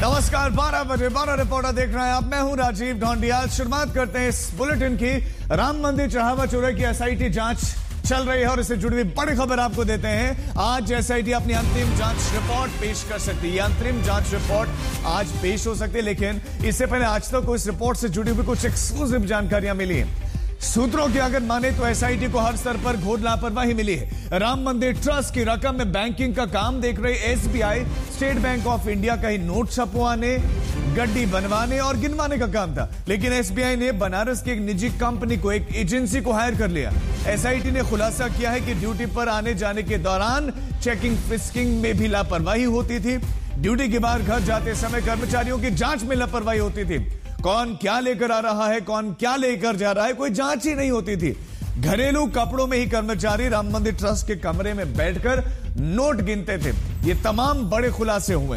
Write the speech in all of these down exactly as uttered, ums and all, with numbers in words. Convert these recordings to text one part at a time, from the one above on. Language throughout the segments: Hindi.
नमस्कार, बारह बजे बारह रिपोर्टर देख रहे हैं आप। मैं हूं राजीव ढोंडियाल। शुरुआत करते हैं इस बुलेटिन की। राम मंदिर चढ़ावा चोरी की एसआईटी जांच चल रही है और इससे जुड़ी हुई बड़ी खबर आपको देते हैं। आज एसआईटी अपनी अंतिम जांच रिपोर्ट पेश कर सकती है। अंतरिम जांच रिपोर्ट आज पेश हो सकती है, लेकिन इससे पहले आज तक को इस रिपोर्ट से जुड़ी हुई कुछ एक्सक्लूसिव जानकारियां मिली हैं। सूत्रों की अगर माने तो एसआईटी को हर स्तर पर घोर लापरवाही मिली है। राम मंदिर ट्रस्ट की रकम में बैंकिंग का काम देख रही SBI, state bank of India का ही नोट छपवाने, गड्डी बनवाने और गिनवाने का काम था, लेकिन एसबीआई ने बनारस की एक निजी कंपनी को, एक एजेंसी को हायर कर लिया। एसआईटी ने खुलासा किया है कि ड्यूटी पर आने जाने के दौरान चेकिंग फिस्किंग में भी लापरवाही होती थी। ड्यूटी के बाहर घर जाते समय कर्मचारियों की जांच में लापरवाही होती थी। कौन क्या लेकर आ रहा है, कौन क्या लेकर जा रहा है, कोई जांच ही नहीं होती थी। घरेलू कपड़ों में ही कर्मचारी राम मंदिर ट्रस्ट के कमरे में बैठकर नोट गिनते थे। ये तमाम बड़े खुलासे हुए।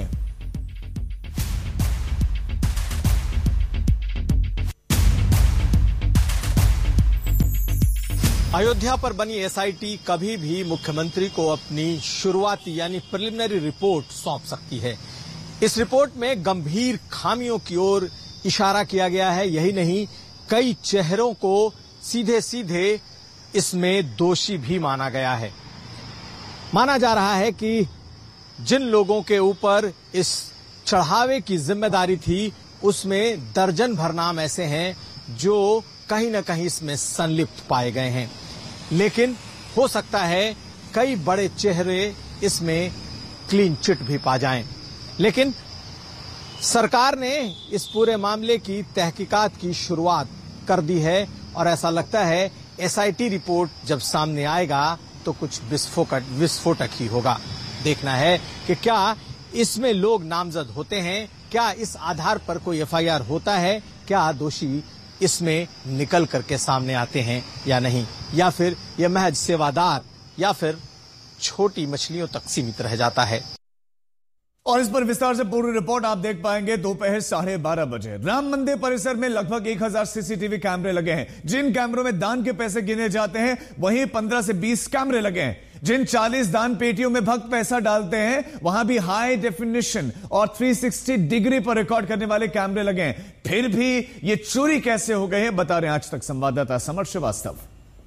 अयोध्या पर बनी एसआईटी कभी भी मुख्यमंत्री को अपनी शुरुआती यानी प्रिलिमिनरी रिपोर्ट सौंप सकती है। इस रिपोर्ट में गंभीर खामियों की ओर इशारा किया गया है। यही नहीं, कई चेहरों को सीधे सीधे इसमें दोषी भी माना गया है। माना जा रहा है कि जिन लोगों के ऊपर इस चढ़ावे की जिम्मेदारी थी, उसमें दर्जन भर नाम ऐसे हैं जो कहीं ना कहीं इसमें संलिप्त पाए गए हैं। लेकिन हो सकता है कई बड़े चेहरे इसमें क्लीन चिट भी पा जाएं। लेकिन सरकार ने इस पूरे मामले की तहकीकात की शुरुआत कर दी है और ऐसा लगता है एसआईटी रिपोर्ट जब सामने आएगा तो कुछ विस्फोटक विस्फोटक ही होगा। देखना है कि क्या इसमें लोग नामजद होते हैं, क्या इस आधार पर कोई एफआईआर होता है, क्या दोषी इसमें निकल करके सामने आते हैं या नहीं, या फिर यह महज सेवादार या फिर छोटी मछलियों तक सीमित रह जाता है। और इस पर विस्तार से पूरी रिपोर्ट आप देख पाएंगे दोपहर साढ़े बारह बजे। राम मंदिर परिसर में लगभग एक हजार सीसीटीवी कैमरे लगे हैं। जिन कैमरों में दान के पैसे गिने जाते हैं, वहीं पंद्रह से बीस कैमरे लगे हैं। जिन चालीस दान पेटियों में भक्त पैसा डालते हैं, वहां भी हाई डेफिनेशन और तीन सौ साठ डिग्री पर रिकॉर्ड करने वाले कैमरे लगे हैं। फिर भी ये चोरी कैसे हो गए हैं, बता रहे हैं आज तक संवाददाता समर श्रीवास्तव।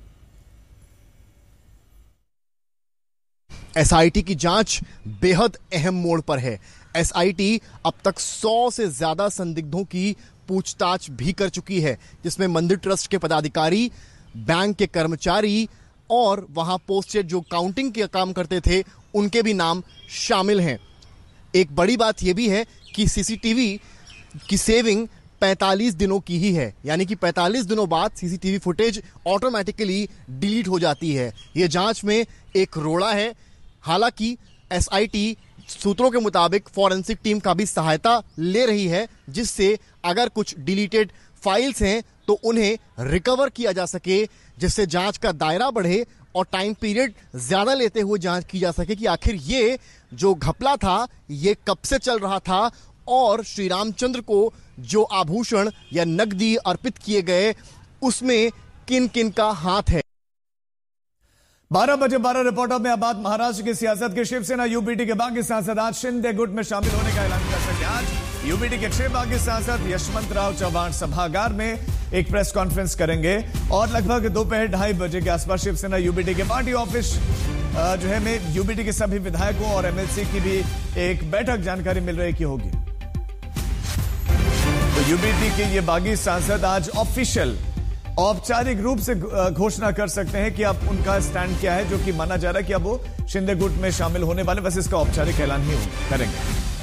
एसआईटी की जांच बेहद अहम मोड़ पर है। एसआईटी अब तक सौ से ज्यादा संदिग्धों की पूछताछ भी कर चुकी है, जिसमें मंदिर ट्रस्ट के पदाधिकारी, बैंक के कर्मचारी और वहां पोस्टेड जो काउंटिंग के काम करते थे, उनके भी नाम शामिल हैं। एक बड़ी बात यह भी है कि सीसीटीवी की सेविंग पैंतालीस दिनों की ही है, यानी कि पैंतालीस दिनों बाद सीसीटीवी फुटेज ऑटोमेटिकली डिलीट हो जाती है। यह जांच में एक रोड़ा है। हालांकि एसआईटी सूत्रों के मुताबिक फॉरेंसिक टीम का भी सहायता ले रही है, जिससे अगर कुछ डिलीटेड फाइल्स हैं तो उन्हें रिकवर किया जा सके, जिससे जांच का दायरा बढ़े और टाइम पीरियड ज्यादा लेते हुए जांच की जा सके कि आखिर ये जो घपला था ये कब से चल रहा था और श्री रामचंद्र को जो आभूषण या नकदी अर्पित किए गए उसमें किन किन का हाथ है। बारह बजे बारह रिपोर्टर में अब बात महाराष्ट्र की सियासत के। शिवसेना यूबीटी के बागी सांसद आज शिंदे गुट में शामिल होने का ऐलान कर सकते हैं। आज यूबीटी के छह बागी सांसद यशवंतराव चव्हाण सभागार में एक प्रेस कॉन्फ्रेंस करेंगे और लगभग दोपहर ढाई बजे के आसपास शिवसेना यूबीटी के पार्टी ऑफिस जो है में यूबीटी के सभी विधायकों और एमएलसी की भी एक बैठक जानकारी मिल रही की होगी। तो यूबीटी के ये बागी सांसद आज ऑफिशियल औपचारिक रूप से घोषणा कर सकते हैं कि अब उनका स्टैंड क्या है, जो कि माना जा रहा है कि अब वो शिंदे गुट में शामिल होने वाले, बस इसका औपचारिक ऐलान ही करेंगे।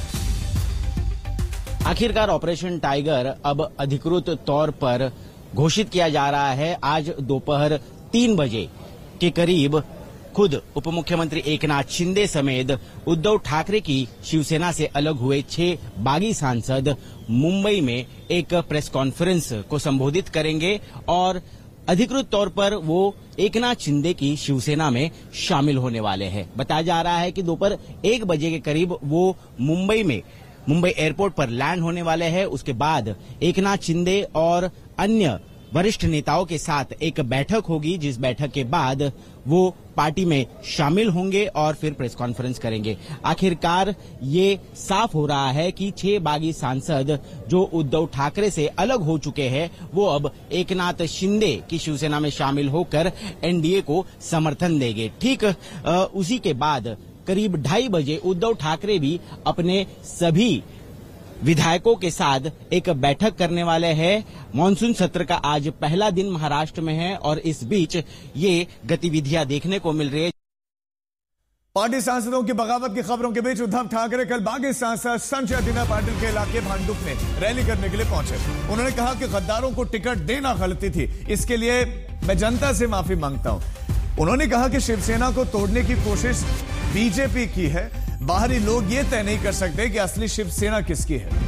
आखिरकार ऑपरेशन टाइगर अब अधिकृत तौर पर घोषित किया जा रहा है। आज दोपहर तीन बजे के करीब खुद उप मुख्यमंत्री एकनाथ शिंदे समेत उद्धव ठाकरे की शिवसेना से अलग हुए छह बागी सांसद मुंबई में एक प्रेस कॉन्फ्रेंस को संबोधित करेंगे और अधिकृत तौर पर वो एकनाथ शिंदे की शिवसेना में शामिल होने वाले हैं। बताया जा रहा है कि दोपहर एक बजे के करीब वो मुंबई में मुंबई एयरपोर्ट पर लैंड होने वाले हैं। उसके बाद एकनाथ शिंदे और अन्य वरिष्ठ नेताओं के साथ एक बैठक होगी, जिस बैठक के बाद वो पार्टी में शामिल होंगे और फिर प्रेस कॉन्फ्रेंस करेंगे। आखिरकार ये साफ हो रहा है कि छह बागी सांसद जो उद्धव ठाकरे से अलग हो चुके हैं वो अब एकनाथ शिंदे की शिवसेना में शामिल होकर एनडीए को समर्थन देंगे। ठीक उसी के बाद करीब ढाई बजे उद्धव ठाकरे भी अपने सभी विधायकों के साथ एक बैठक करने वाले हैं। मॉनसून सत्र का आज पहला दिन महाराष्ट्र में है और इस बीच ये गतिविधियां देखने को मिल रही है। पार्टी सांसदों की बगावत की खबरों के बीच उद्धव ठाकरे कल बागी सांसद संजय दिना पाटिल के इलाके भांडुप में रैली करने के लिए पहुंचे। उन्होंने कहा कि गद्दारों को टिकट देना गलती थी, इसके लिए मैं जनता से माफी मांगता हूं। उन्होंने कहा कि शिवसेना को तोड़ने की कोशिश बीजेपी की है, बाहरी लोग ये तय नहीं कर सकते कि असली शिवसेना किसकी है।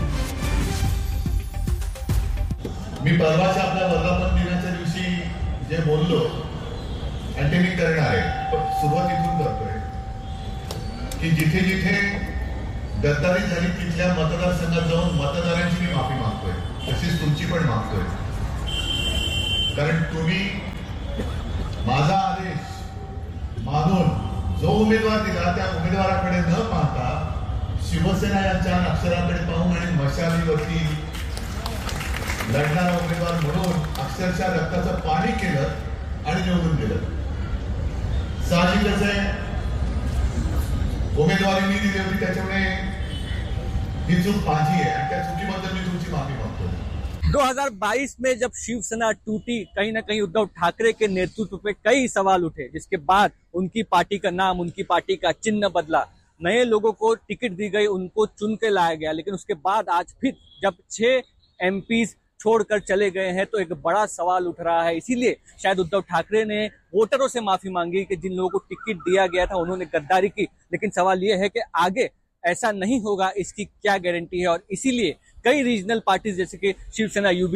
मी परवाच्या आपल्या वर्धापन दिनाच्या दिवशी जे बोललो आणि ते मी करणार आहे, पण सुरुवात इथून करतोय की जिथे जिथे गद्दारी झाली तिथल्या मतदारसंघात जाऊन मतदारांची मी माफी मागतोय, तशीच तुमची पण मागतोय। कारण तुम्ही माझा आदेश मानून जो उमेदवार दिला त्या उमेदवाराकडे न पाहता शिवसेना या चार अक्षरांकडे पाहून आणि मशालीवरती लढणारा उमेदवार म्हणून अक्षरशः रक्ताचं पाणी केलं आणि निवडून दिलं। साहजिकच आहे, उमेदवारी मी दिली होती त्याच्यामुळे ही चूक माझी आहे आणि त्या चुकीबद्दल मी तुमची माफी मागतो। दो हज़ार बाईस में जब शिवसेना टूटी, कहीं ना कहीं उद्धव ठाकरे के नेतृत्व पे कई सवाल उठे, जिसके बाद उनकी पार्टी का नाम, उनकी पार्टी का चिन्ह बदला, नए लोगों को टिकट दी गई, उनको चुन के लाया गया। लेकिन उसके बाद आज फिर जब छह एमपीज छोड़कर चले गए हैं तो एक बड़ा सवाल उठ रहा है। इसीलिए शायद उद्धव ठाकरे ने वोटरों से माफी मांगी कि जिन लोगों को टिकट दिया गया था उन्होंने गद्दारी की। लेकिन सवाल यह है कि आगे ऐसा नहीं होगा, इसकी क्या गारंटी है। और इसीलिए कई रीजनल पार्टीज जैसे कि शिवसेना, यूबी